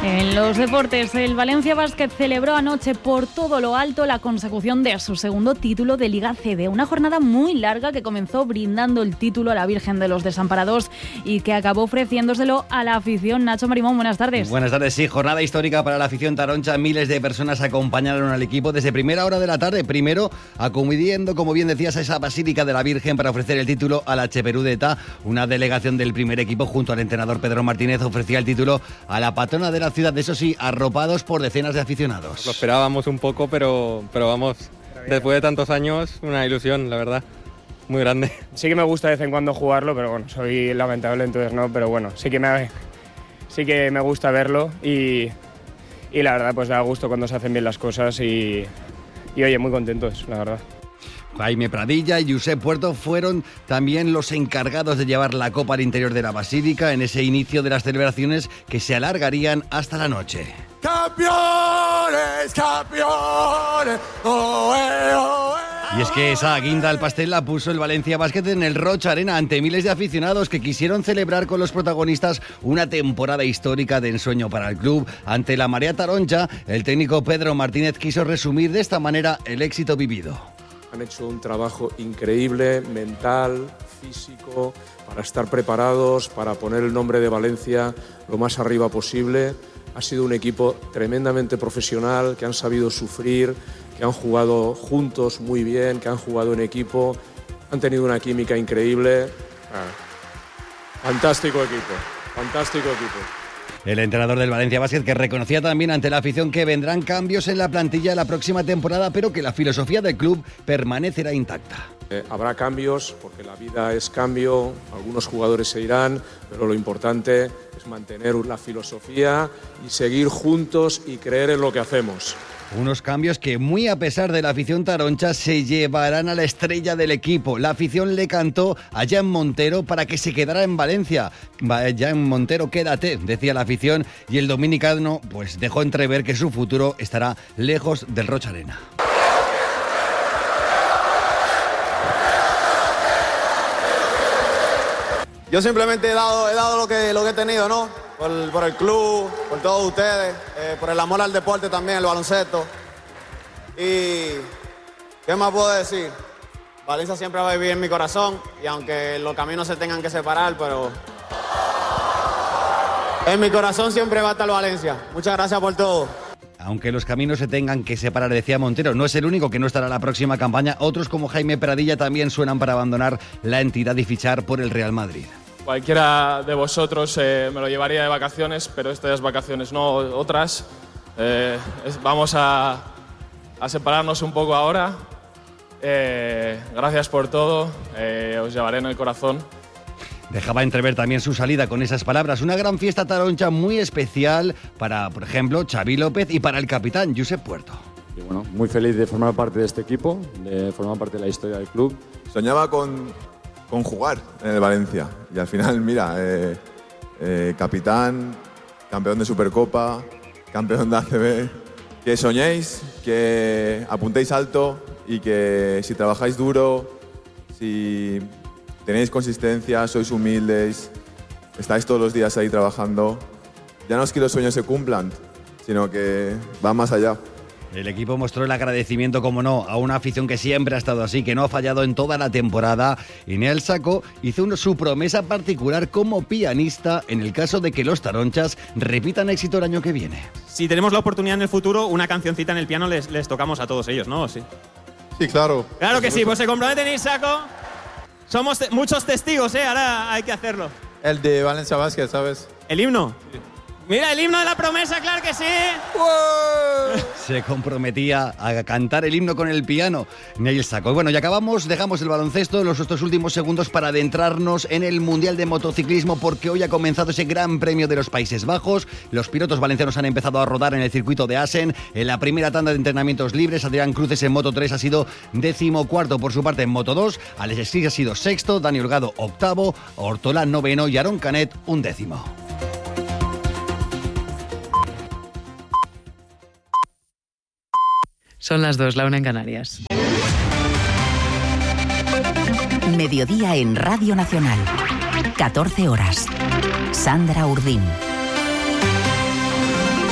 En los deportes, el Valencia Basket celebró anoche por todo lo alto la consecución de su segundo título de Liga ACB. Una jornada muy larga que comenzó brindando el título a la Virgen de los Desamparados y que acabó ofreciéndolo a la afición. Nacho Marimón, buenas tardes. Buenas tardes, sí, jornada histórica para la afición taroncha. Miles de personas acompañaron al equipo desde primera hora de la tarde. Primero, acudiendo, como bien decías, a esa Basílica de la Virgen para ofrecer el título a la Cheperudeta. Una delegación del primer equipo junto al entrenador Pedro Martínez ofrecía el título a la patrona de la ciudad, eso sí, arropados por decenas de aficionados. Lo esperábamos un poco, pero vamos, después de tantos años, una ilusión, la verdad, muy grande. Sí que me gusta de vez en cuando jugarlo, pero bueno, soy lamentable, entonces no, pero bueno, sí que me gusta verlo y la verdad pues da gusto cuando se hacen bien las cosas y oye, muy contentos, la verdad. Jaime Pradilla y Josep Puerto fueron también los encargados de llevar la copa al interior de la basílica en ese inicio de las celebraciones que se alargarían hasta la noche. ¡Campeones, campeones! ¡Oe, oe! Y es que esa guinda al pastel la puso el Valencia Basket en el Roig Arena ante miles de aficionados que quisieron celebrar con los protagonistas una temporada histórica de ensueño para el club. Ante la marea taroncha, el técnico Pedro Martínez quiso resumir de esta manera el éxito vivido. Han hecho un trabajo increíble, mental, físico, para estar preparados, para poner el nombre de Valencia lo más arriba posible. Ha sido un equipo tremendamente profesional, que han sabido sufrir, que han jugado juntos muy bien, que han jugado en equipo, han tenido una química increíble. Fantástico equipo, fantástico equipo. El entrenador del Valencia Basket que reconocía también ante la afición que vendrán cambios en la plantilla la próxima temporada, pero que la filosofía del club permanecerá intacta. Habrá cambios porque la vida es cambio, algunos jugadores se irán, pero lo importante es mantener la filosofía y seguir juntos y creer en lo que hacemos. Unos cambios que, muy a pesar de la afición taroncha, se llevarán a la estrella del equipo. La afición le cantó a Jan Montero para que se quedara en Valencia. Jan Montero, quédate, decía la afición, y el dominicano pues dejó entrever que su futuro estará lejos del Roig Arena. Yo simplemente he dado lo que he tenido, ¿no? Por el club, por todos ustedes, por el amor al deporte también, el baloncesto. Y ¿qué más puedo decir? Valencia siempre va a vivir en mi corazón y aunque los caminos se tengan que separar, pero en mi corazón siempre va a estar Valencia. Muchas gracias por todo. Aunque los caminos se tengan que separar, decía Montero, no es el único que no estará en la próxima campaña. Otros como Jaime Pradilla también suenan para abandonar la entidad y fichar por el Real Madrid. Cualquiera de vosotros me lo llevaría de vacaciones, pero estas vacaciones no, otras. Vamos a separarnos un poco ahora. Gracias por todo, os llevaré en el corazón. Dejaba entrever también su salida con esas palabras. Una gran fiesta taroncha muy especial para, por ejemplo, Xavi López y para el capitán Josep Puerto. Y bueno, muy feliz de formar parte de este equipo, de formar parte de la historia del club. Soñaba con jugar en el Valencia y al final, mira, capitán, campeón de Supercopa, campeón de ACB. Que soñéis, que apuntéis alto y que si trabajáis duro, si tenéis consistencia, sois humildes, estáis todos los días ahí trabajando, ya no es que los sueños se cumplan, sino que van más allá. El equipo mostró el agradecimiento, como no, a una afición que siempre ha estado así, que no ha fallado en toda la temporada. Y Neal Saco hizo su promesa particular como pianista en el caso de que los taronchas repitan éxito el año que viene. Si tenemos la oportunidad en el futuro, una cancioncita en el piano les tocamos a todos ellos, ¿no? Sí, sí, claro. Claro que sí, pues se compromete Neal Saco. Somos muchos testigos, ahora hay que hacerlo. El de Valencia Basket, ¿sabes? ¿El himno? Mira, el himno de la promesa, claro que sí. ¡Wow! Se comprometía a cantar el himno con el piano. Neal Saco. Y bueno, ya acabamos, dejamos el baloncesto en estos últimos segundos para adentrarnos en el Mundial de Motociclismo, porque hoy ha comenzado ese Gran Premio de los Países Bajos. Los pilotos valencianos han empezado a rodar en el circuito de Assen. En la primera tanda de entrenamientos libres, Adrián Cruces en Moto3 ha sido 14º. Por su parte, en Moto2, Alex Esquís ha sido 6º, Dani Holgado 8º, Ortolán 9º y Aaron Canet 11º. Son las 2, la 1 en Canarias. Mediodía en Radio Nacional. 14 horas. Sandra Urdín.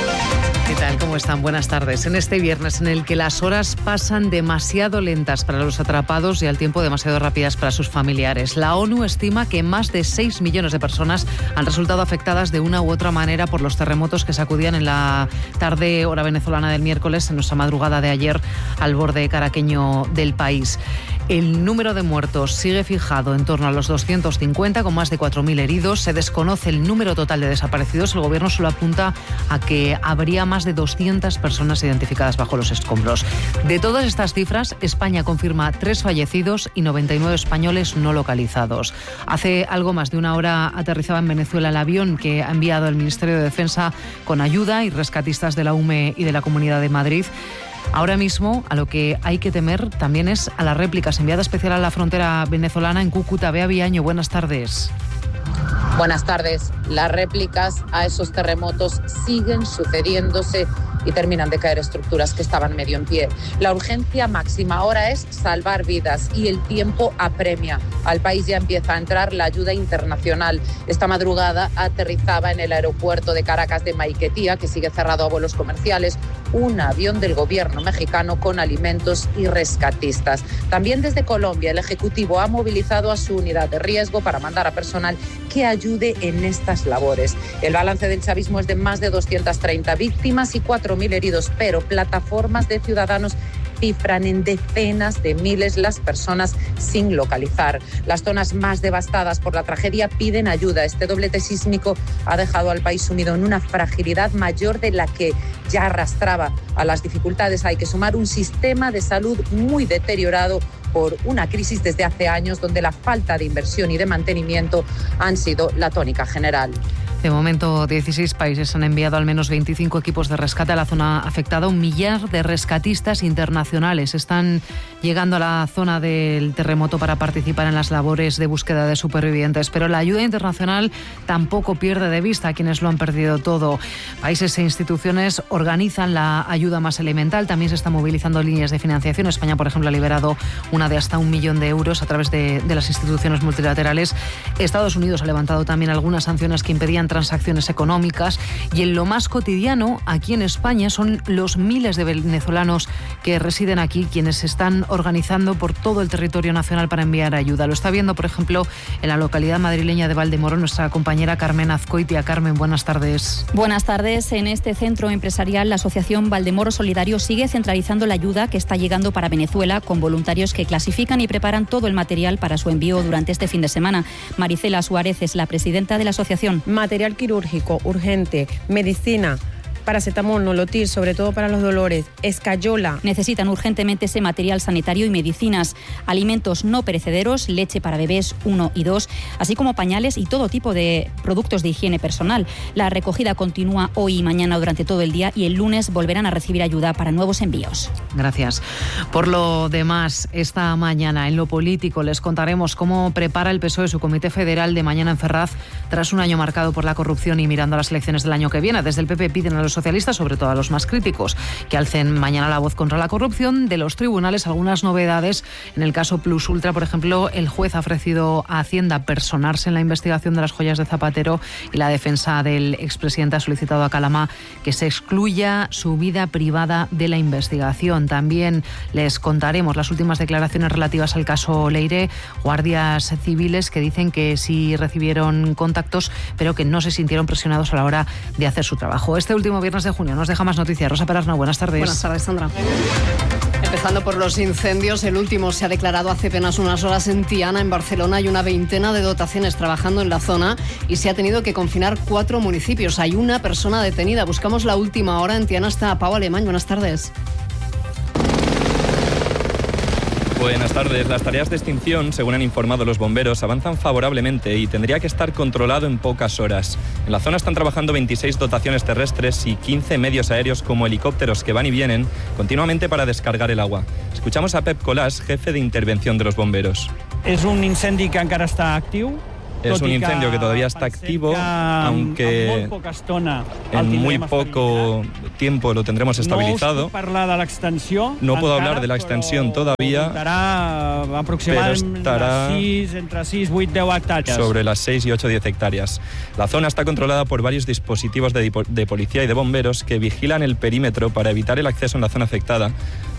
tal? ¿Cómo están? Buenas tardes. En este viernes en el que las horas pasan demasiado lentas para los atrapados y al tiempo demasiado rápidas para sus familiares, la ONU estima que más de 6 millones de personas han resultado afectadas de una u otra manera por los terremotos que sacudían en la tarde hora venezolana del miércoles, en nuestra madrugada de ayer, al borde caraqueño del país. El número de muertos sigue fijado en torno a los 250, con más de 4.000 heridos. Se desconoce el número total de desaparecidos. El gobierno solo apunta a que habría más de 200 personas identificadas bajo los escombros. De todas estas cifras, España confirma 3 fallecidos y 99 españoles no localizados. Hace algo más de una hora aterrizaba en Venezuela el avión que ha enviado el Ministerio de Defensa con ayuda y rescatistas de la UME y de la Comunidad de Madrid. Ahora mismo, a lo que hay que temer también es a las réplicas. Enviada especial a la frontera venezolana en Cúcuta, Bea Viaño, buenas tardes. Buenas tardes. Las réplicas a esos terremotos siguen sucediéndose y terminan de caer estructuras que estaban medio en pie. La urgencia máxima ahora es salvar vidas y el tiempo apremia. Al país ya empieza a entrar la ayuda internacional. Esta madrugada aterrizaba en el aeropuerto de Caracas de Maiquetía, que sigue cerrado a vuelos comerciales, un avión del gobierno mexicano con alimentos y rescatistas. También desde Colombia, el Ejecutivo ha movilizado a su unidad de riesgo para mandar a personal que ayude en estas labores. El balance del chavismo es de más de 230 víctimas y 4.000 heridos, pero plataformas de ciudadanos cifran en decenas de miles las personas sin localizar. Las zonas más devastadas por la tragedia piden ayuda. Este doblete sísmico ha dejado al país sumido en una fragilidad mayor de la que ya arrastraba. A las dificultades hay que sumar un sistema de salud muy deteriorado por una crisis desde hace años, donde la falta de inversión y de mantenimiento han sido la tónica general. De momento, 16 países han enviado al menos 25 equipos de rescate a la zona afectada. 1 millar de rescatistas internacionales están llegando a la zona del terremoto para participar en las labores de búsqueda de supervivientes. Pero la ayuda internacional tampoco pierde de vista a quienes lo han perdido todo. Países e instituciones organizan la ayuda más elemental. También se están movilizando líneas de financiación. España, por ejemplo, ha liberado una de hasta 1 millón de euros a través de las instituciones multilaterales. Estados Unidos ha levantado también algunas sanciones que impedían transacciones económicas, y en lo más cotidiano aquí en España son los miles de venezolanos que residen aquí quienes se están organizando por todo el territorio nacional para enviar ayuda. Lo está viendo, por ejemplo, en la localidad madrileña de Valdemoro nuestra compañera Carmen Azcoitia. Carmen, buenas tardes. Buenas tardes. En este centro empresarial, la asociación Valdemoro Solidario sigue centralizando la ayuda que está llegando para Venezuela, con voluntarios que clasifican y preparan todo el material para su envío durante este fin de semana. Maricela Suárez es la presidenta de la asociación. Material quirúrgico urgente, medicina, paracetamol, nolotil, sobre todo para los dolores, escayola. Necesitan urgentemente ese material sanitario y medicinas, alimentos no perecederos, leche para bebés 1 y 2, así como pañales y todo tipo de productos de higiene personal. La recogida continúa hoy y mañana durante todo el día, y el lunes volverán a recibir ayuda para nuevos envíos. Gracias. Por lo demás, esta mañana en lo político les contaremos cómo prepara el PSOE su comité federal de mañana en Ferraz, tras un año marcado por la corrupción y mirando a las elecciones del año que viene. Desde el PP piden a los socialistas, sobre todo a los más críticos, que alcen mañana la voz contra la corrupción. De los tribunales, algunas novedades. En el caso Plus Ultra, por ejemplo, el juez ha ofrecido a Hacienda personarse en la investigación de las joyas de Zapatero, y la defensa del expresidente ha solicitado a Calama que se excluya su vida privada de la investigación. También les contaremos las últimas declaraciones relativas al caso Leire. Guardias civiles que dicen que sí recibieron contactos, pero que no se sintieron presionados a la hora de hacer su trabajo. Este último viernes de junio nos deja más noticias. Rosa Perarnau, buenas tardes. Buenas tardes, Sandra. Empezando por los incendios, el último se ha declarado hace apenas unas horas en Tiana, en Barcelona. Hay una veintena de dotaciones trabajando en la zona y se ha tenido que confinar 4 municipios. Hay una persona detenida. Buscamos la última hora. En Tiana está Pau Alemán. Buenas tardes. Buenas tardes. Las tareas de extinción, según han informado los bomberos, avanzan favorablemente y tendría que estar controlado en pocas horas. En la zona están trabajando 26 dotaciones terrestres y 15 medios aéreos como helicópteros que van y vienen continuamente para descargar el agua. Escuchamos a Pep Colàs, jefe de intervención de los bomberos. És un incendi que encara està actiu. Es un incendio que todavía está activo, aunque en muy poco tiempo lo tendremos estabilizado. No puedo hablar de la extensión todavía, pero estará sobre las 6 y 8, 10 hectáreas. La zona está controlada por varios dispositivos de policía y de bomberos que vigilan el perímetro para evitar el acceso en la zona afectada,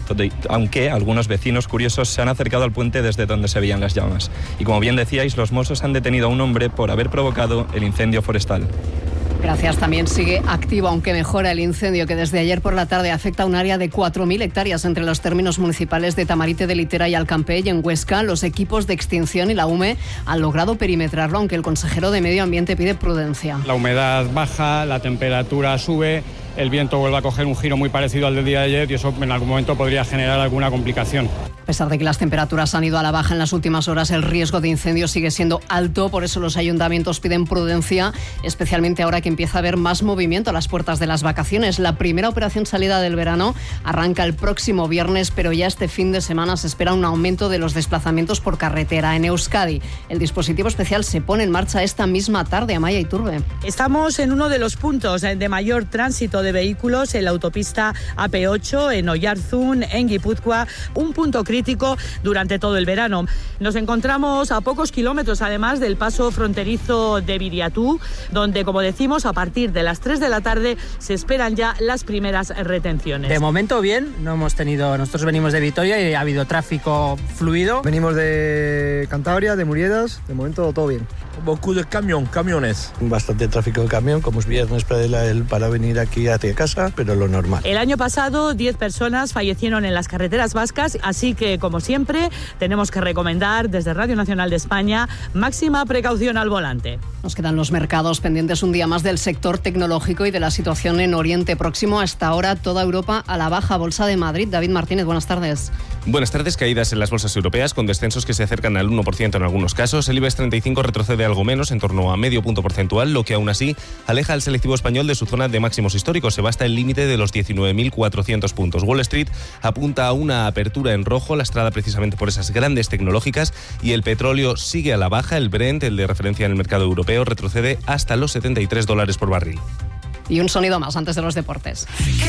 aunque algunos vecinos curiosos se han acercado al puente desde donde se veían las llamas. Y como bien decíais, los Mossos han detenido a un hombre por haber provocado el incendio forestal. Gracias. También sigue activo, aunque mejora el incendio que desde ayer por la tarde afecta a un área de 4.000 hectáreas entre los términos municipales de Tamarite de Litera y Alcampell. En Huesca, los equipos de extinción y la UME han logrado perimetrarlo, aunque el consejero de Medio Ambiente pide prudencia. La humedad baja, la temperatura sube, el viento vuelve a coger un giro muy parecido al del día de ayer y eso en algún momento podría generar alguna complicación. A pesar de que las temperaturas han ido a la baja en las últimas horas, el riesgo de incendio sigue siendo alto. Por eso los ayuntamientos piden prudencia, especialmente ahora que empieza a haber más movimiento a las puertas de las vacaciones. La primera operación salida del verano arranca el próximo viernes, pero ya este fin de semana se espera un aumento de los desplazamientos por carretera. En Euskadi, el dispositivo especial se pone en marcha esta misma tarde. Amaya Iturbe. Estamos en uno de los puntos de mayor tránsito de vehículos, en la autopista AP8, en Oyarzún, en Guipúzcoa, un punto crítico durante todo el verano. Nos encontramos a pocos kilómetros, además, del paso fronterizo de Viriatú, donde, como decimos, a partir de las 3 de la tarde se esperan ya las primeras retenciones. De momento bien, nosotros venimos de Vitoria y ha habido tráfico fluido. Venimos de Cantabria, de Muriedas, de momento todo bien. Beaucoup de camiones. Bastante tráfico de camión, como es viernes para venir aquí hacia casa, pero lo normal. El año pasado 10 personas fallecieron en las carreteras vascas, así que, como siempre, tenemos que recomendar desde Radio Nacional de España máxima precaución al volante. Nos quedan los mercados pendientes un día más del sector tecnológico y de la situación en Oriente Próximo. Hasta ahora toda Europa a la baja. Bolsa de Madrid. David Martínez, buenas tardes. Buenas tardes. Caídas en las bolsas europeas con descensos que se acercan al 1% en algunos casos. El IBEX 35 retrocede algo menos, en torno a medio punto porcentual, lo que aún así aleja al selectivo español de su zona de máximos históricos. Se va hasta el límite de los 19.400 puntos. Wall Street apunta a una apertura en rojo, lastrada precisamente por esas grandes tecnológicas, y el petróleo sigue a la baja. El Brent, el de referencia en el mercado europeo, retrocede hasta los $73 por barril. Y un sonido más antes de los deportes.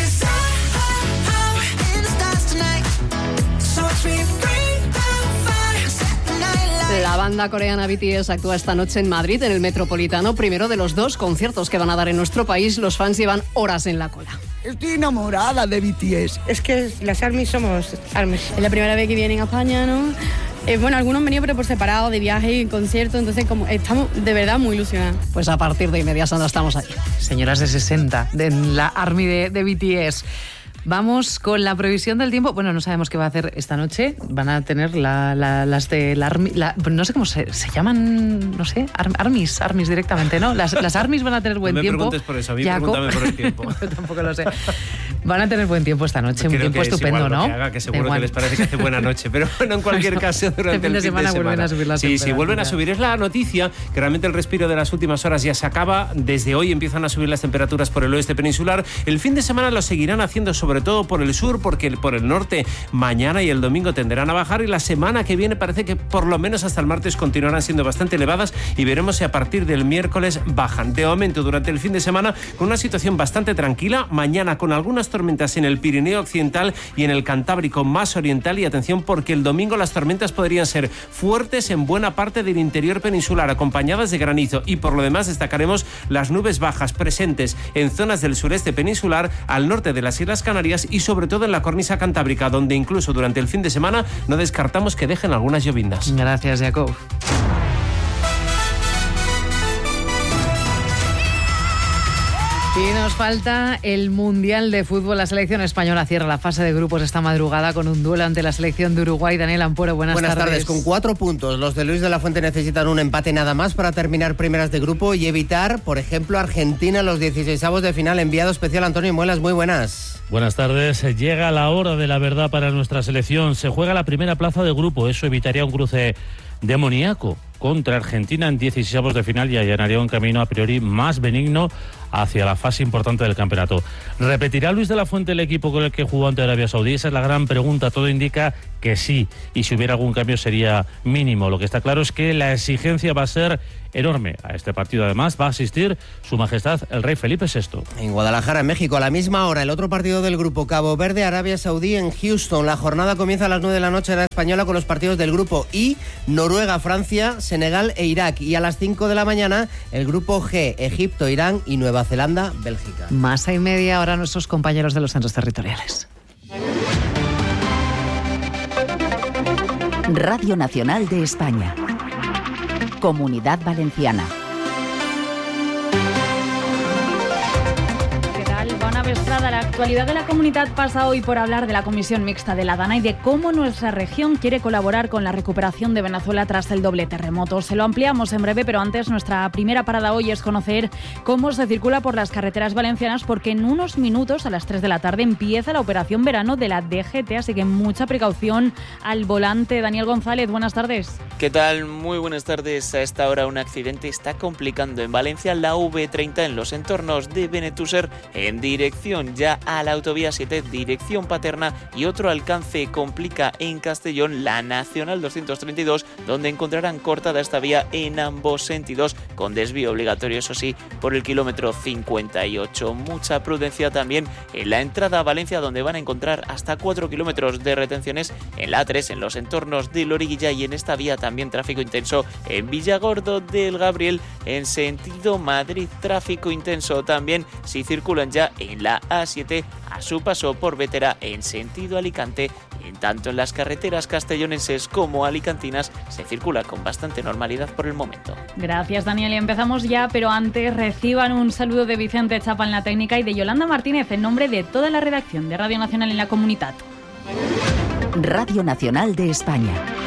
La banda coreana BTS actúa esta noche en Madrid, en el Metropolitano, primero de los 2 conciertos que van a dar en nuestro país. Los fans llevan horas en la cola. Estoy enamorada de BTS. Es que las ARMYs somos ARMYs. Es la primera vez que vienen a España, ¿no? Bueno, algunos han venido pero por separado, de viaje y concierto, entonces como estamos de verdad muy ilusionados. Pues a partir de Media Santa estamos ahí. Señoras de 60, de la ARMY de BTS. Vamos con la previsión del tiempo. Bueno, no sabemos qué va a hacer esta noche. Van a tener las de la ARMY, no sé cómo se llaman, no sé, ARMYs directamente, ¿no? Las ARMYs van a tener buen tiempo. No me preguntes por eso, a mí pregúntame por el tiempo. Yo tampoco lo sé. Van a tener buen tiempo esta noche, un tiempo estupendo, ¿no? Que seguro que les parece que hace buena noche, pero bueno, en cualquier caso, durante el fin de semana vuelven a subir las temperaturas. Sí, vuelven a subir. Es la noticia que realmente el respiro de las últimas horas ya se acaba. Desde hoy empiezan a subir las temperaturas por el oeste peninsular. El fin de semana lo seguirán haciendo, sobre todo por el sur, porque por el norte mañana y el domingo tenderán a bajar, y la semana que viene parece que por lo menos hasta el martes continuarán siendo bastante elevadas, y veremos si a partir del miércoles bajan. De momento, durante el fin de semana, con una situación bastante tranquila. Mañana con algunas tormentas en el Pirineo Occidental y en el Cantábrico más oriental, y atención porque el domingo las tormentas podrían ser fuertes en buena parte del interior peninsular, acompañadas de granizo, y por lo demás destacaremos las nubes bajas presentes en zonas del sureste peninsular, al norte de las Islas Canarias y sobre todo en la cornisa cantábrica, donde incluso durante el fin de semana no descartamos que dejen algunas llovindas. Gracias, Jacob. Y nos falta el Mundial de Fútbol. La selección española cierra la fase de grupos esta madrugada con un duelo ante la selección de Uruguay. Daniel Ampuero, buenas tardes. Con 4 puntos. Los de Luis de la Fuente necesitan un empate nada más para terminar primeras de grupo y evitar, por ejemplo, Argentina en los 16avos de final. Enviado especial Antonio Muelas, muy buenas. Buenas tardes. Llega la hora de la verdad para nuestra selección. Se juega la primera plaza de grupo. Eso evitaría un cruce de amoníaco contra Argentina en 16avos de final y allanaría un camino a priori más benigno hacia la fase importante del campeonato. ¿Repetirá Luis de la Fuente el equipo con el que jugó ante Arabia Saudí? Esa es la gran pregunta. Todo indica que sí, y si hubiera algún cambio sería mínimo. Lo que está claro es que la exigencia va a ser enorme. A este partido además va a asistir Su Majestad el Rey Felipe VI. En Guadalajara, en México, a la misma hora, el otro partido del grupo, Cabo Verde, Arabia Saudí en Houston. La jornada comienza a las 9 de la noche en la española con los partidos del grupo I, Noruega, Francia, Senegal e Irak. Y a las 5 de la mañana, el grupo G, Egipto, Irán y Nueva Zelanda, Bélgica. Más y media ahora nuestros compañeros de los centros territoriales. Radio Nacional de España. Comunidad Valenciana. Bona vesprada. La actualidad de la comunidad pasa hoy por hablar de la Comisión Mixta de la Dana y de cómo nuestra región quiere colaborar con la recuperación de Venezuela tras el doble terremoto. Se lo ampliamos en breve, pero antes nuestra primera parada hoy es conocer cómo se circula por las carreteras valencianas, porque en unos minutos, a las 3 de la tarde, empieza la operación verano de la DGT, así que mucha precaución al volante. Daniel González, buenas tardes. ¿Qué tal? Muy buenas tardes. A esta hora un accidente está complicando en Valencia la V30 en los entornos de Benetúser en dirección ya a la autovía 7, dirección Paterna, y otro alcance complica en Castellón la Nacional 232, donde encontrarán cortada esta vía en ambos sentidos, con desvío obligatorio, eso sí, por el kilómetro 58. Mucha prudencia también en la entrada a Valencia, donde van a encontrar hasta 4 kilómetros de retenciones en la A3 en los entornos de Loriguilla, y en esta vía también tráfico intenso en Villagordo del Gabriel en sentido Madrid. Tráfico intenso también si circulan ya en la A7 a su paso por Vetera en sentido Alicante. En tanto en las carreteras castellonenses como alicantinas se circula con bastante normalidad por el momento. Gracias, Daniel, y empezamos ya, pero antes reciban un saludo de Vicente Chapa en la técnica y de Yolanda Martínez en nombre de toda la redacción de Radio Nacional en la Comunidad. Radio Nacional de España.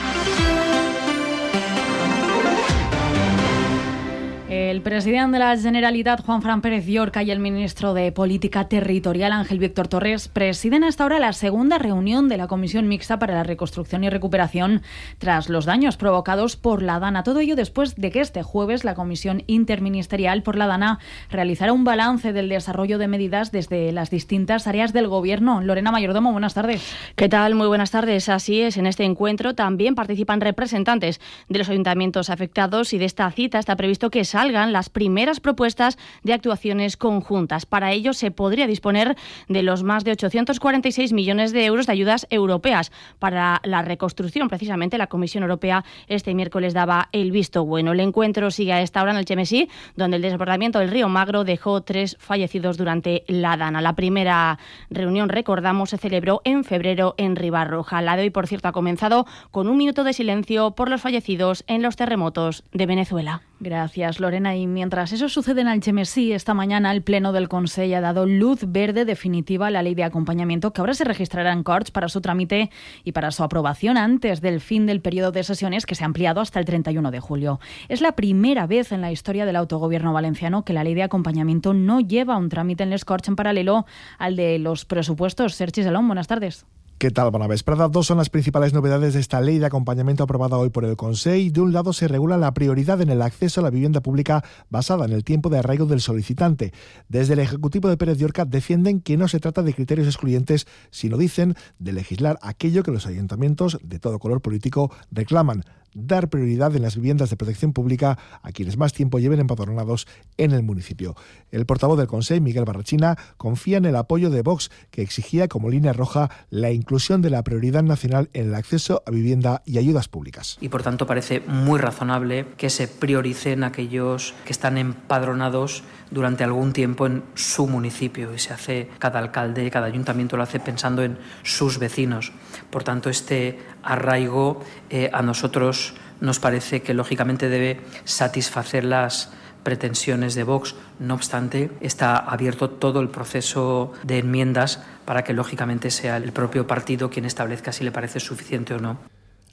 El presidente de la Generalitat, Juanfran Pérez Llorca, y el ministro de Política Territorial, Ángel Víctor Torres, presiden hasta ahora la segunda reunión de la Comisión Mixta para la Reconstrucción y Recuperación tras los daños provocados por la Dana. Todo ello después de que este jueves la Comisión Interministerial por la Dana realizará un balance del desarrollo de medidas desde las distintas áreas del Gobierno. Lorena Mayordomo, buenas tardes. ¿Qué tal? Muy buenas tardes. Así es, en este encuentro también participan representantes de los ayuntamientos afectados, y de esta cita está previsto que salgan las primeras propuestas de actuaciones conjuntas. Para ello se podría disponer de los más de 846 millones de euros de ayudas europeas para la reconstrucción. Precisamente la Comisión Europea este miércoles daba el visto bueno. El encuentro sigue a esta hora en el Chemesí, donde el desbordamiento del río Magro dejó 3 fallecidos durante la Dana. La primera reunión, recordamos, se celebró en febrero en Ribarroja. La de hoy, por cierto, ha comenzado con un minuto de silencio por los fallecidos en los terremotos de Venezuela. Gracias, Lorena. Y mientras eso sucede en Algemesí, esta mañana el Pleno del Consell ha dado luz verde definitiva a la ley de acompañamiento, que ahora se registrará en Corts para su trámite y para su aprobación antes del fin del periodo de sesiones, que se ha ampliado hasta el 31 de julio. Es la primera vez en la historia del autogobierno valenciano que la ley de acompañamiento no lleva un trámite en les Corts en paralelo al de los presupuestos. Sergi Salón, buenas tardes. ¿Qué tal? Bona vesprada. Dos son las principales novedades de esta ley de acompañamiento aprobada hoy por el Consell. De un lado, se regula la prioridad en el acceso a la vivienda pública basada en el tiempo de arraigo del solicitante. Desde el Ejecutivo de Pérez Llorca defienden que no se trata de criterios excluyentes, sino, dicen, de legislar aquello que los ayuntamientos de todo color político reclaman: dar prioridad en las viviendas de protección pública a quienes más tiempo lleven empadronados en el municipio. El portavoz del Consell, Miguel Barrachina, confía en el apoyo de Vox, que exigía como línea roja la inclusión de la prioridad nacional en el acceso a vivienda y ayudas públicas. Y por tanto parece muy razonable que se prioricen aquellos que están empadronados durante algún tiempo en su municipio, y se hace, cada alcalde, cada ayuntamiento lo hace pensando en sus vecinos. Por tanto, este arraigo a nosotros nos parece que lógicamente debe satisfacer las pretensiones de Vox. No obstante, está abierto todo el proceso de enmiendas para que lógicamente sea el propio partido quien establezca si le parece suficiente o no.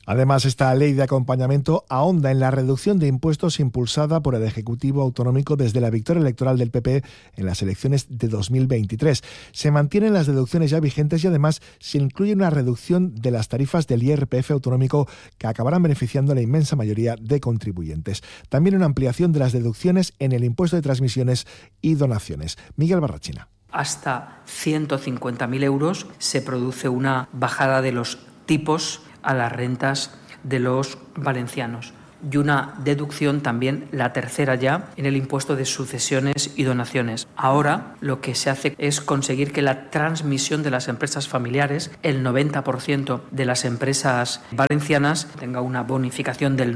Además, esta ley de acompañamiento ahonda en la reducción de impuestos impulsada por el Ejecutivo Autonómico desde la victoria electoral del PP en las elecciones de 2023. Se mantienen las deducciones ya vigentes y además se incluye una reducción de las tarifas del IRPF autonómico que acabarán beneficiando a la inmensa mayoría de contribuyentes. También una ampliación de las deducciones en el impuesto de transmisiones y donaciones. Miguel Barrachina. Hasta 150.000 euros se produce una bajada de los tipos a las rentas de los valencianos y una deducción también, la tercera ya, en el impuesto de sucesiones y donaciones. Ahora lo que se hace es conseguir que la transmisión de las empresas familiares, el 90% de las empresas valencianas, tenga una bonificación del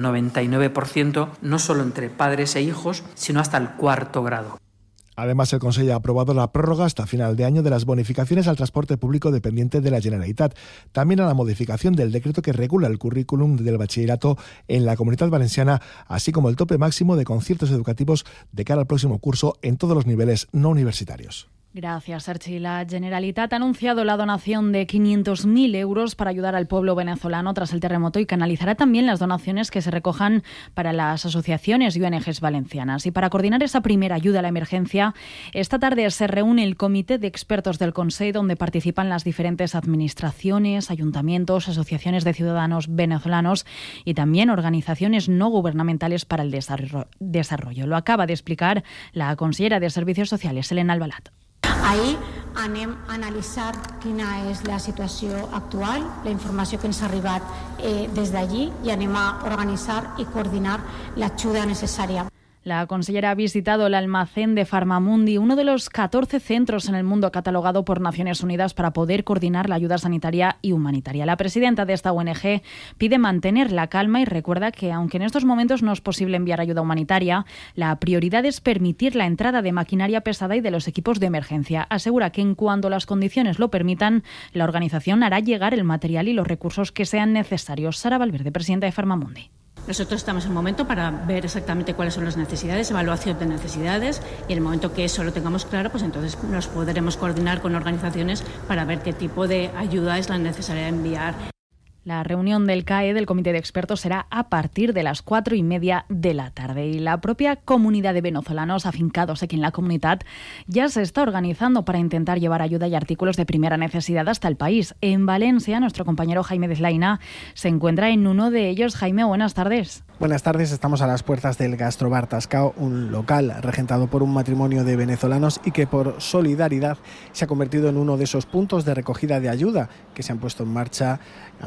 99%, no solo entre padres e hijos, sino hasta el 4º grado. Además, el Consejo ha aprobado la prórroga hasta final de año de las bonificaciones al transporte público dependiente de la Generalitat. También a la modificación del decreto que regula el currículum del bachillerato en la Comunitat Valenciana, así como el tope máximo de conciertos educativos de cara al próximo curso en todos los niveles no universitarios. Gracias, Sergi. La Generalitat ha anunciado la donación de 500.000 euros para ayudar al pueblo venezolano tras el terremoto y canalizará también las donaciones que se recojan para las asociaciones y ONGs valencianas. Y para coordinar esa primera ayuda a la emergencia, esta tarde se reúne el Comité de Expertos del Consejo, donde participan las diferentes administraciones, ayuntamientos, asociaciones de ciudadanos venezolanos y también organizaciones no gubernamentales para el desarrollo. Lo acaba de explicar la consellera de Servicios Sociales, Elena Albalat. Ahir anem a analitzar quina és la situació actual, la informació que ens ha arribat des d'allí i anem a organitzar i coordinar l'ajuda necessària. La consellera ha visitado el almacén de Farmamundi, uno de los 14 centros en el mundo catalogado por Naciones Unidas para poder coordinar la ayuda sanitaria y humanitaria. La presidenta de esta ONG pide mantener la calma y recuerda que, aunque en estos momentos no es posible enviar ayuda humanitaria, la prioridad es permitir la entrada de maquinaria pesada y de los equipos de emergencia. Asegura que en cuanto las condiciones lo permitan, la organización hará llegar el material y los recursos que sean necesarios. Sara Valverde, presidenta de Farmamundi. Nosotros estamos en el momento para ver exactamente cuáles son las necesidades, evaluación de necesidades, y en el momento que eso lo tengamos claro, pues entonces nos podremos coordinar con organizaciones para ver qué tipo de ayuda es la necesaria enviar. La reunión del CAE, del Comité de Expertos, será a partir de las 4:30 de la tarde. Y la propia comunidad de venezolanos afincados aquí en la comunidad ya se está organizando para intentar llevar ayuda y artículos de primera necesidad hasta el país. En Valencia, nuestro compañero Jaime Deslaina se encuentra en uno de ellos. Jaime, buenas tardes. Buenas tardes, estamos a las puertas del Gastrobar Tascao, un local regentado por un matrimonio de venezolanos y que por solidaridad se ha convertido en uno de esos puntos de recogida de ayuda que han puesto en marcha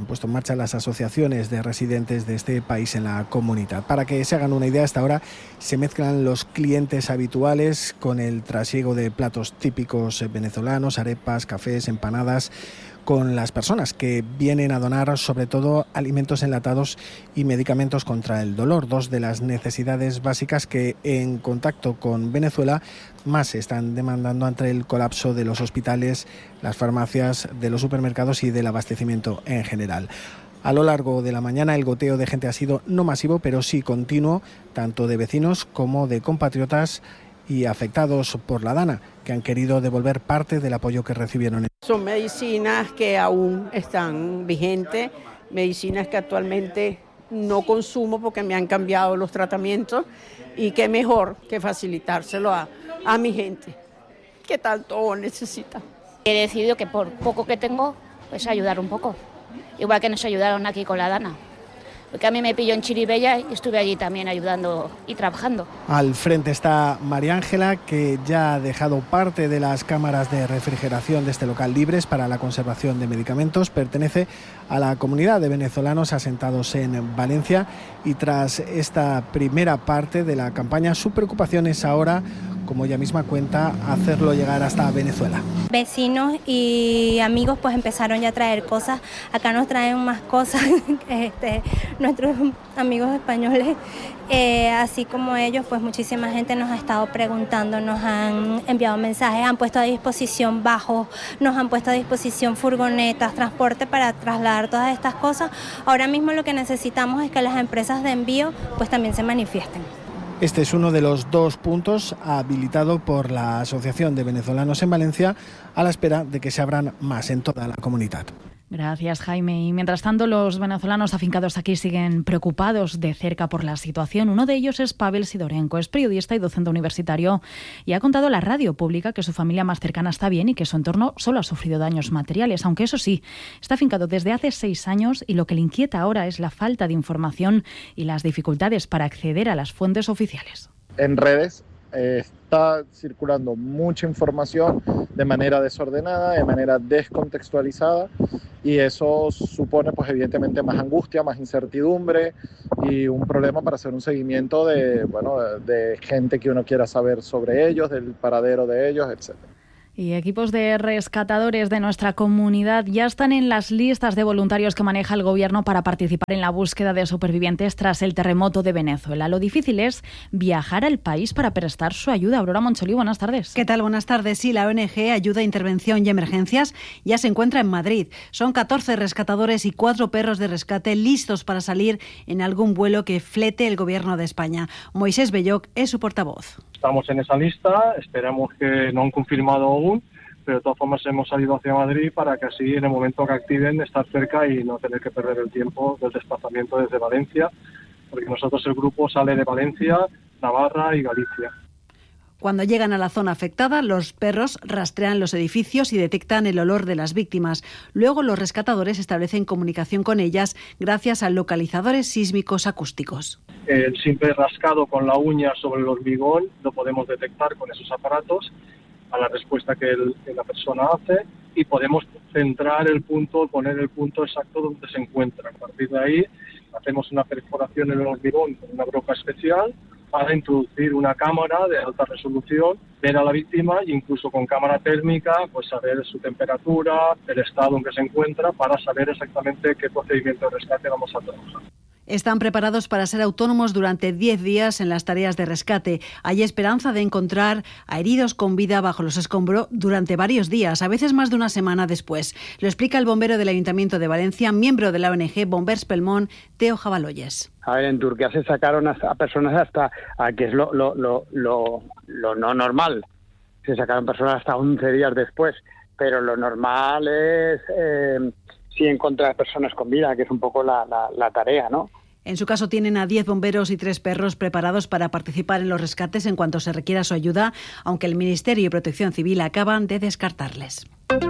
las asociaciones de residentes de este país en la comunidad. Para que se hagan una idea, hasta ahora se mezclan los clientes habituales con el trasiego de platos típicos venezolanos, arepas, cafés, empanadas, con las personas que vienen a donar sobre todo alimentos enlatados y medicamentos contra el dolor, dos de las necesidades básicas que en contacto con Venezuela más se están demandando ante el colapso de los hospitales, las farmacias, de los supermercados y del abastecimiento en general. A lo largo de la mañana el goteo de gente ha sido no masivo, pero sí continuo, tanto de vecinos como de compatriotas y afectados por la DANA, que han querido devolver parte del apoyo que recibieron. Son medicinas que aún están vigentes, medicinas que actualmente no consumo porque me han cambiado los tratamientos, y qué mejor que facilitárselo a mi gente, que tanto necesita. He decidido que por poco que tengo, pues ayudar un poco, igual que nos ayudaron aquí con la DANA. Porque a mí me pilló en Chiribella y estuve allí también ayudando y trabajando. Al frente está María Ángela, que ya ha dejado parte de las cámaras de refrigeración de este local libres para la conservación de medicamentos. Pertenece a la comunidad de venezolanos asentados en Valencia y tras esta primera parte de la campaña, su preocupación es ahora, como ella misma cuenta, hacerlo llegar hasta Venezuela. Vecinos y amigos pues empezaron ya a traer cosas. Acá nos traen más cosas que nuestros amigos españoles, así como ellos, pues muchísima gente nos ha estado preguntando, nos han enviado mensajes, han puesto a disposición bajos, nos han puesto a disposición furgonetas, transporte para trasladar todas estas cosas. Ahora mismo lo que necesitamos es que las empresas de envío pues también se manifiesten. Este es uno de los 2 puntos habilitado por la Asociación de Venezolanos en Valencia, a la espera de que se abran más en toda la comunidad. Gracias, Jaime. Y mientras tanto, los venezolanos afincados aquí siguen preocupados de cerca por la situación. Uno de ellos es Pavel Sidorenko, es periodista y docente universitario y ha contado a la radio pública que su familia más cercana está bien y que su entorno solo ha sufrido daños materiales, aunque eso sí, está afincado desde hace 6 años y lo que le inquieta ahora es la falta de información y las dificultades para acceder a las fuentes oficiales. En redes está circulando mucha información de manera desordenada, de manera descontextualizada, y eso supone pues evidentemente más angustia, más incertidumbre y un problema para hacer un seguimiento de gente que uno quiera saber sobre ellos, del paradero de ellos, etc. Y equipos de rescatadores de nuestra comunidad ya están en las listas de voluntarios que maneja el Gobierno para participar en la búsqueda de supervivientes tras el terremoto de Venezuela. Lo difícil es viajar al país para prestar su ayuda. Aurora Moncholí, buenas tardes. ¿Qué tal? Buenas tardes. Sí, la ONG Ayuda, Intervención y Emergencias ya se encuentra en Madrid. Son 14 rescatadores y 4 perros de rescate listos para salir en algún vuelo que flete el Gobierno de España. Moisés Belloc es su portavoz. Estamos en esa lista, esperamos que no han confirmado aún, pero de todas formas hemos salido hacia Madrid para que así en el momento que activen estar cerca y no tener que perder el tiempo del desplazamiento desde Valencia, porque nosotros el grupo sale de Valencia, Navarra y Galicia. Cuando llegan a la zona afectada, los perros rastrean los edificios y detectan el olor de las víctimas. Luego los rescatadores establecen comunicación con ellas gracias a localizadores sísmicos acústicos. El simple rascado con la uña sobre el hormigón lo podemos detectar con esos aparatos a la respuesta que la persona hace y podemos centrar el punto, poner el punto exacto donde se encuentra. A partir de ahí hacemos una perforación en el hormigón con una broca especial para introducir una cámara de alta resolución, ver a la víctima e incluso con cámara térmica, pues saber su temperatura, el estado en que se encuentra, para saber exactamente qué procedimiento de rescate vamos a trabajar. Están preparados para ser autónomos durante 10 días en las tareas de rescate. Hay esperanza de encontrar a heridos con vida bajo los escombros durante varios días, a veces más de una semana después. Lo explica el bombero del Ayuntamiento de Valencia, miembro de la ONG Bombers Pelmón, Teo Jabaloyes. A ver, en Turquía se sacaron a personas hasta, que es lo no normal, se sacaron personas hasta 11 días después, pero lo normal es sí encontrar personas con vida, que es un poco la tarea, ¿no? En su caso tienen a 10 bomberos y 3 perros preparados para participar en los rescates en cuanto se requiera su ayuda, aunque el Ministerio de Protección Civil acaban de descartarles.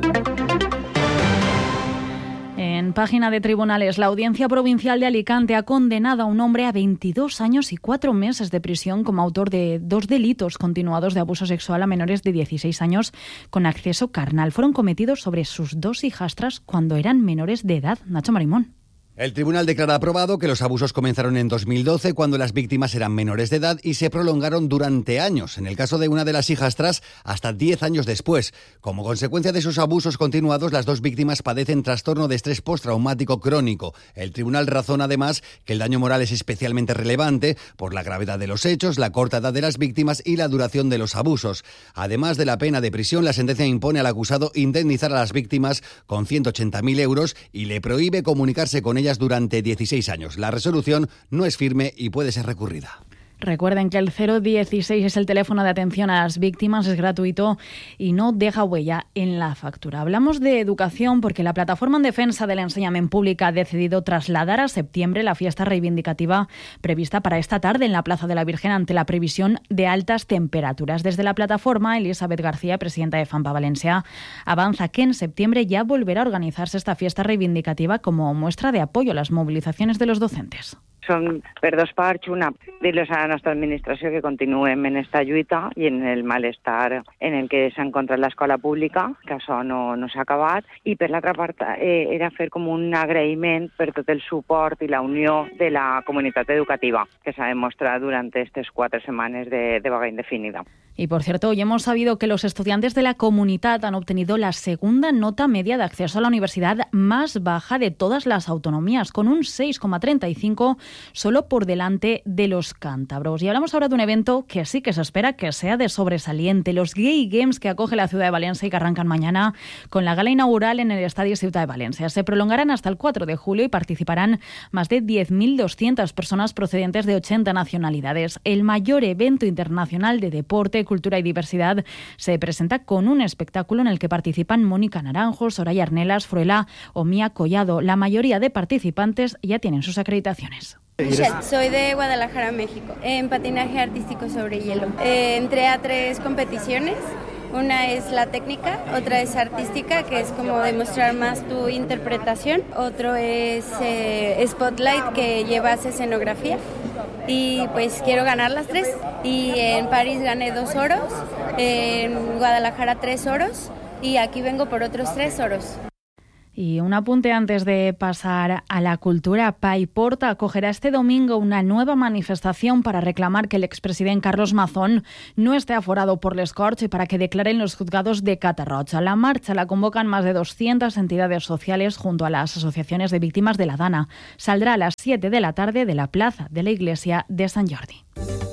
En página de tribunales, la Audiencia Provincial de Alicante ha condenado a un hombre a 22 años y 4 meses de prisión como autor de 2 delitos continuados de abuso sexual a menores de 16 años con acceso carnal. Fueron cometidos sobre sus 2 hijastras cuando eran menores de edad. Nacho Marimón. El tribunal declara aprobado que los abusos comenzaron en 2012 cuando las víctimas eran menores de edad y se prolongaron durante años. En el caso de una de las hijastras, hasta 10 años después. Como consecuencia de sus abusos continuados, las 2 víctimas padecen trastorno de estrés postraumático crónico. El tribunal razona además que el daño moral es especialmente relevante por la gravedad de los hechos, la corta edad de las víctimas y la duración de los abusos. Además de la pena de prisión, la sentencia impone al acusado indemnizar a las víctimas con 180.000 euros y le prohíbe comunicarse con ellas durante 16 años. La resolución no es firme y puede ser recurrida. Recuerden que el 016 es el teléfono de atención a las víctimas, es gratuito y no deja huella en la factura. Hablamos de educación porque la Plataforma en Defensa del Enseñament Públic ha decidido trasladar a septiembre la fiesta reivindicativa prevista para esta tarde en la Plaza de la Virgen ante la previsión de altas temperaturas. Desde la plataforma, Elizabeth García, presidenta de FAMPA Valencia, avanza que en septiembre ya volverá a organitzar-se esta fiesta reivindicativa como muestra de apoyo a las movilizaciones de los docentes. Són per 2 parts, una, dir-los a la nostra administració que continuem en esta lluita i en el malestar en el que s'ha encontrat l'escola pública, que això no s'ha acabat, i per l'altra part era fer com un agraïment per tot el suport i la unió de la comunitat educativa que s'ha demostrat durant aquestes 4 setmanes de vaga indefinida. Y por cierto, hoy hemos sabido que los estudiantes de la comunidad han obtenido la segunda nota media de acceso a la universidad más baja de todas las autonomías, con un 6,35, solo por delante de los cántabros. Y hablamos ahora de un evento que sí que se espera que sea de sobresaliente, los Gay Games que acoge la ciudad de Valencia y que arrancan mañana con la gala inaugural en el Estadio Ciutat de Valencia. Se prolongarán hasta el 4 de julio y participarán más de 10.200 personas procedentes de 80 nacionalidades. El mayor evento internacional de deporte Cultura y Diversidad se presenta con un espectáculo en el que participan Mónica Naranjo, Soraya Arnelas, Fruela o Mía Collado. La mayoría de participantes ya tienen sus acreditaciones. Soy de Guadalajara, México, en patinaje artístico sobre hielo. Entré a 3 competiciones. Una es la técnica, otra es artística, que es como demostrar más tu interpretación. Otro es Spotlight, que llevas escenografía. Y pues quiero ganar las 3. Y en París gané 2 oros, en Guadalajara 3 oros y aquí vengo por otros 3 oros. Y un apunte antes de pasar a la cultura. Paiporta acogerá este domingo una nueva manifestación para reclamar que el expresidente Carlos Mazón no esté aforado por les Corts y para que declaren los juzgados de Catarroja. La marcha la convocan más de 200 entidades sociales junto a las asociaciones de víctimas de la Dana. Saldrá a las 7 de la tarde de la plaza de la iglesia de Sant Jordi.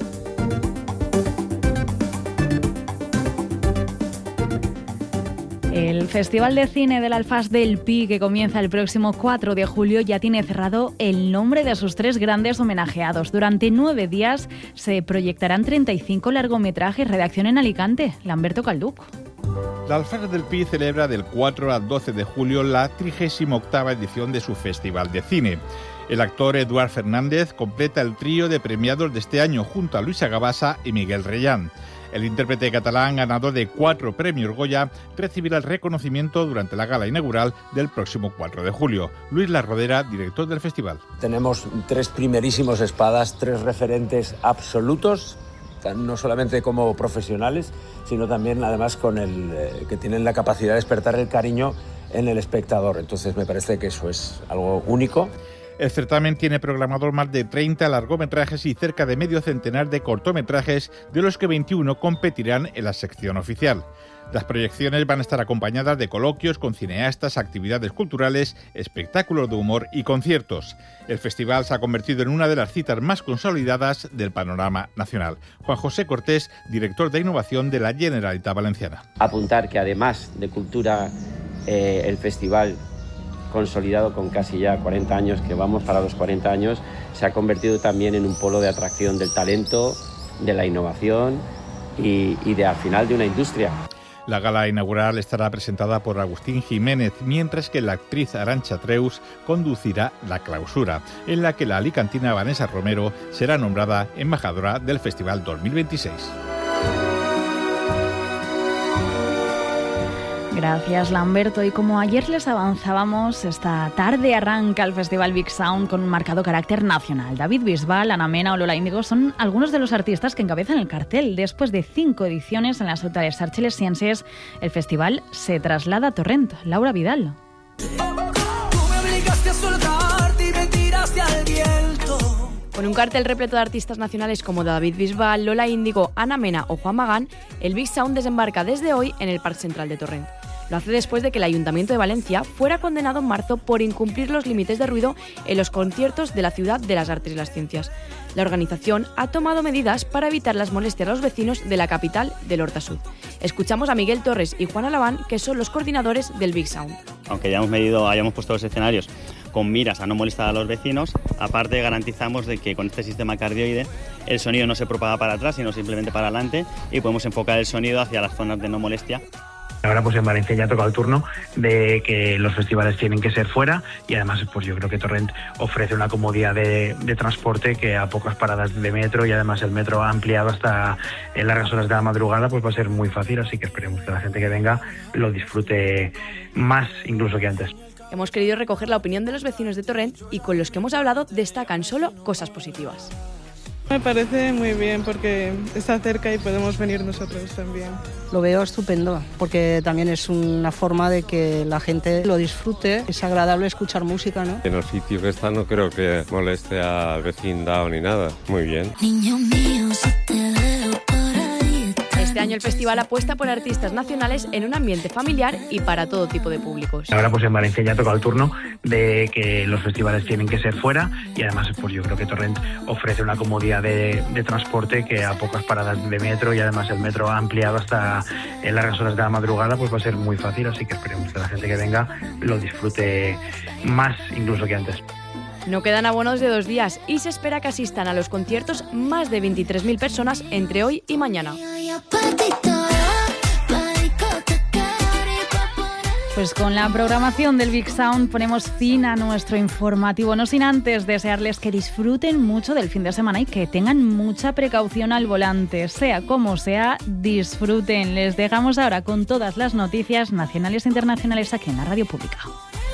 El Festival de Cine del Alfàs del Pi, que comienza el próximo 4 de julio, ya tiene cerrado el nombre de sus 3 grandes homenajeados. Durante 9 días se proyectarán 35 largometrajes. Redacción en Alicante, Lamberto Calduc. L'Alfàs del Pi celebra del 4 al 12 de julio la 38ª edición de su Festival de Cine. El actor Eduard Fernández completa el trío de premiados de este año junto a Luisa Gabasa y Miguel Reyán. El intérprete catalán, ganador de 4 premios Goya, recibirá el reconocimiento durante la gala inaugural del próximo 4 de julio. Luis Larrodera, director del festival. Tenemos 3 primerísimos espadas, 3 referentes absolutos, no solamente como profesionales, sino también además con que tienen la capacidad de despertar el cariño en el espectador. Entonces me parece que eso es algo único. El certamen tiene programados más de 30 largometrajes y cerca de medio centenar de cortometrajes, de los que 21 competirán en la sección oficial. Las proyecciones van a estar acompañadas de coloquios con cineastas, actividades culturales, espectáculos de humor y conciertos. El festival se ha convertido en una de las citas más consolidadas del panorama nacional. Juan José Cortés, director de innovación de la Generalitat Valenciana. Apuntar que además de cultura, el festival, consolidado con casi ya 40 años, que vamos para los 40 años, se ha convertido también en un polo de atracción del talento, de la innovación y al final de una industria. La gala inaugural estará presentada por Agustín Jiménez, mientras que la actriz Arantxa Treus conducirá la clausura, en la que la alicantina Vanessa Romero será nombrada embajadora del Festival 2026. Gracias, Lamberto. Y como ayer les avanzábamos, esta tarde arranca el Festival Big Sound con un marcado carácter nacional. David Bisbal, Ana Mena o Lola Índigo son algunos de los artistas que encabezan el cartel. Después de 5 ediciones en las Ciutats Xarxelesienses, el festival se traslada a Torrent. Laura Vidal. Con un cartel repleto de artistas nacionales como David Bisbal, Lola Índigo, Ana Mena o Juan Magán, el Big Sound desembarca desde hoy en el Parc Central de Torrent. Lo hace después de que el Ayuntamiento de Valencia fuera condenado en marzo por incumplir los límites de ruido en los conciertos de la Ciudad de las Artes y las Ciencias. La organización ha tomado medidas para evitar las molestias a los vecinos de la capital del Horta Sud. Escuchamos a Miguel Torres y Juan Alaván, que son los coordinadores del Big Sound. Aunque hayamos puesto los escenarios con miras a no molestar a los vecinos, aparte garantizamos de que con este sistema cardioide el sonido no se propaga para atrás, sino simplemente para adelante, y podemos enfocar el sonido hacia las zonas de no molestia. Ahora pues en Valencia ya ha tocado el turno de que los festivales tienen que ser fuera, y además pues yo creo que Torrent ofrece una comodidad de transporte que a pocas paradas de metro, y además el metro ha ampliado hasta en largas horas de la madrugada, pues va a ser muy fácil, así que esperemos que la gente que venga lo disfrute más incluso que antes. Hemos querido recoger la opinión de los vecinos de Torrent y con los que hemos hablado destacan solo cosas positivas. Me parece muy bien porque está cerca y podemos venir nosotros también. Lo veo estupendo porque también es una forma de que la gente lo disfrute. Es agradable escuchar música, ¿no? En el sitio que está no creo que moleste al vecindad ni nada. Muy bien. Niño mío, si te veo por ahí. Este año el festival apuesta por artistas nacionales en un ambiente familiar y para todo tipo de públicos. Ahora pues en Valencia ya ha tocado el turno de que los festivales tienen que ser fuera, y además pues yo creo que Torrent ofrece una comodidad de transporte que a pocas paradas de metro, y además el metro ha ampliado hasta en largas horas de la madrugada, pues va a ser muy fácil, así que esperemos que la gente que venga lo disfrute más incluso que antes. No quedan abonos de 2 días y se espera que asistan a los conciertos más de 23.000 personas entre hoy y mañana. Pues con la programación del Big Sound ponemos fin a nuestro informativo, no sin antes desearles que disfruten mucho del fin de semana y que tengan mucha precaución al volante. Sea como sea, disfruten. Les dejamos ahora con todas las noticias nacionales e internacionales aquí en la Radio Pública.